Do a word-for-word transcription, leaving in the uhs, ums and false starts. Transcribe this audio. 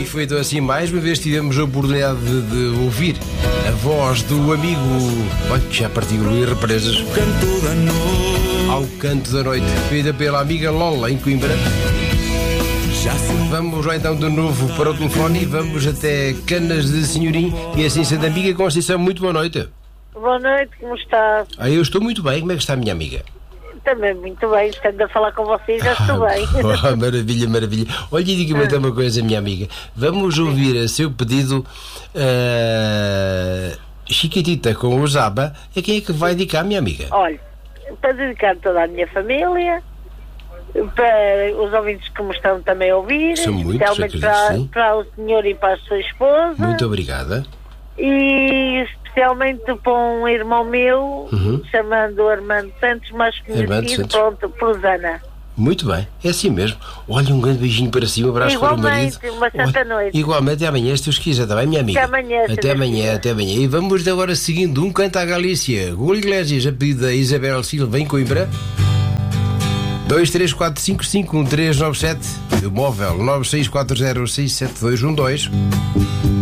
foi então assim, mais uma vez tivemos a oportunidade de, de ouvir a voz do amigo, olha, que já partiu e represas, ao canto da noite, feita pela amiga Lola em Coimbra. Vamos lá então de novo para o telefone e vamos até Canas de Senhorim. E assim sendo, amiga Conceição, muito boa noite. Boa noite, como está? Ah, eu estou muito bem, como é que está a minha amiga? Também muito bem, estando a falar com vocês, já estou ah, bem. Oh, maravilha, maravilha. Olha, diga-me então uma coisa, minha amiga. Vamos ouvir a seu pedido uh, Chiquitita com o Zaba. A quem é que vai dedicar, minha amiga? Olha, para dedicar toda a minha família, para os ouvintes que me estão também a ouvir, São muitos, especialmente para, para o senhor e para a sua esposa. Muito obrigada. E especialmente para um irmão meu, uhum. chamando Armando Santos, mais conhecido, pronto, por Zana. Muito bem, é assim mesmo. Olha, um grande beijinho para cima, um abraço para o marido. Igualmente, uma santa Olha, noite. Igualmente, até amanhã, se Deus quiser, está bem, minha amiga? Até amanhã. Até amanhã, até amanhã. E vamos agora seguindo um canto à Galícia. Gol Iglesias, a pedido da Isabel Silva em Coimbra. dois três quatro cinco cinco um três nove sete. O móvel nove seis quatro zero seis sete dois um dois.